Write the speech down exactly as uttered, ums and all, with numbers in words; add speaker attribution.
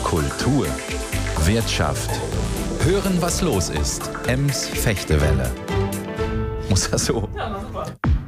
Speaker 1: Kultur, Wirtschaft. Hören, was los ist. Ems Fechtewelle. Muss das so?
Speaker 2: Ja, super.